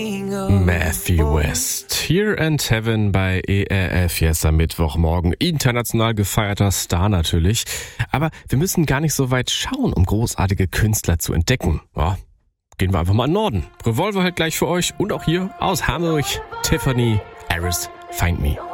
Matthew West, Here and Heaven bei ERF, jetzt am Mittwochmorgen. International gefeierter Star natürlich. Aber wir müssen gar nicht so weit schauen, um großartige Künstler zu entdecken. Ja, gehen wir einfach mal in den Norden. Revolver halt gleich für euch und auch hier aus Hamburg, Tiffany Harris, Find Me.